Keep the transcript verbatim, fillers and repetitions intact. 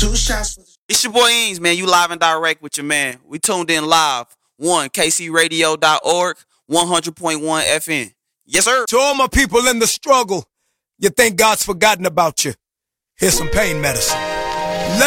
Two shots. It's your boy Eames, man. You live and direct with your man. We tuned in live. One, K C radio dot org, one hundred point one F M. Yes, sir. To all my people in the struggle, you think God's forgotten about you. Here's some pain medicine.